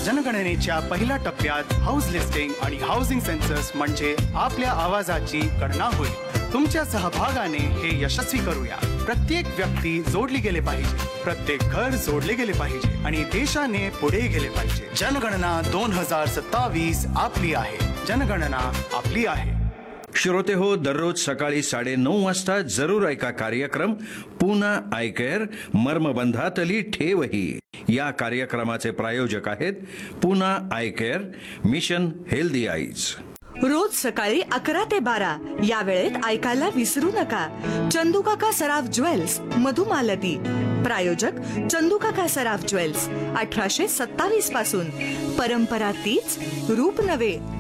जनगणनेच्या पहिल्या टप्प्यात house listing आणि हाऊसिंग सेन्सस म्हणजे आपल्या आवाजाची गणना होईल. तुमच्या सहभागाने हे यशस्वी करूया. प्रत्येक व्यक्ती जोडली गेले पाहिजे, प्रत्येक घर जोडले गेले पाहिजे आणि देशाने पुढे गेले पाहिजे. जनगणना 2027 आपली आहे. जनगणना आपली आहे. श्रोते हो, दररोज सकाळी 9:30 वाजता जरूर ऐका कार्यक्रम पुना आय केअर, मर्मबंधातली ठेवही. या कार्यक्रमाचे प्रायोजक आहेत Poona I care, mission healthy eyes. रोज सकाळी 11 ते 12 या वेळेत ऐकायला विसरू नका. चंदूकाका सराफ ज्वेल्स, मधुमालती. प्रायोजक चंदूकाका सराफ ज्वेल्स. 1827 पासून परंपरा तीच, रूप नवे.